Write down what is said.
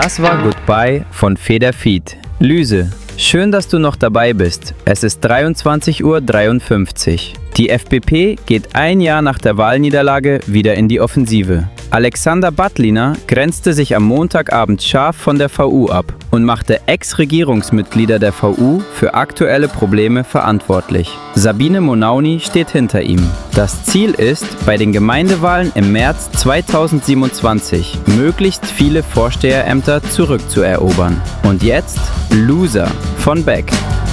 Das war Goodbye von Federfied. Lüse, schön, dass du noch dabei bist. Es ist 23:53 Uhr. Die FDP geht ein Jahr nach der Wahlniederlage wieder in die Offensive. Alexander Battliner grenzte sich am Montagabend scharf von der VU ab und machte Ex-Regierungsmitglieder der VU für aktuelle Probleme verantwortlich. Sabine Monauni steht hinter ihm. Das Ziel ist, bei den Gemeindewahlen im März 2027 möglichst viele Vorsteherämter zurückzuerobern. Und jetzt Loser von Beck.